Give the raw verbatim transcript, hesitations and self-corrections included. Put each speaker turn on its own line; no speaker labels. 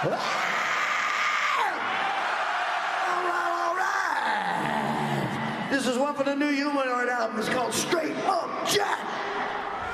This is one for the new Humanoid album. It's called Straight Up Jack.